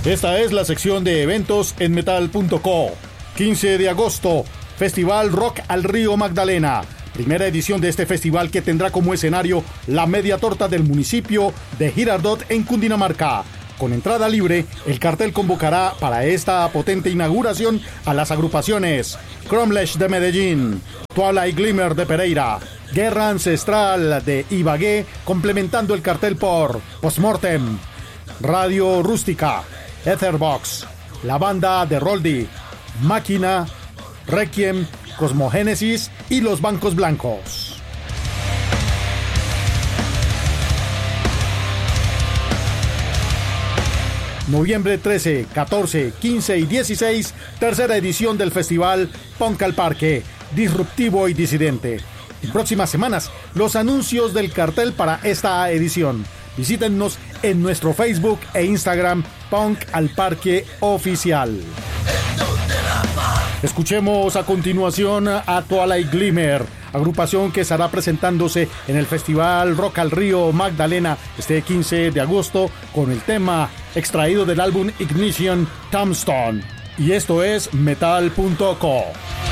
Esta es la sección de eventos en metal.co. 15 de agosto, Festival Rock al Río Magdalena. Primera edición de este festival que tendrá como escenario la media torta del municipio de Girardot en Cundinamarca. Con entrada libre, el cartel convocará para esta potente inauguración a las agrupaciones Cromlech de Medellín, Twilight Glimmer de Pereira, Guerra Ancestral de Ibagué, complementando el cartel por Postmortem, Radio Rústica, Etherbox, la banda de Roldi, Máquina, Requiem, Cosmogénesis y Los Bancos Blancos. Noviembre 13, 14, 15 y 16, tercera edición del festival Punk al Parque, disruptivo y disidente. En próximas semanas, los anuncios del cartel para esta edición. Visítennos en nuestro Facebook e Instagram, Punk al Parque Oficial. Escuchemos a continuación a Twilight Glimmer, agrupación que estará presentándose en el Festival Rock al Río Magdalena este 15 de agosto con el tema extraído del álbum Ignition, Tombstone. Y esto es metal.co.